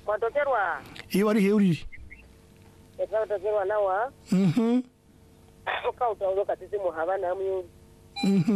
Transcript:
Watokerwa. Iwari heuri. Watokerwa nawa. Ukauta uloka sisi muhabana mu.